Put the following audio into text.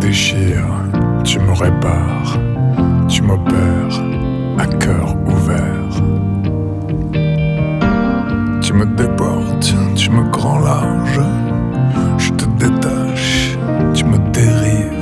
déchires, tu me répares, tu m'opères à cœur ouvert. Tu me déportes, tu me grand large, je te détache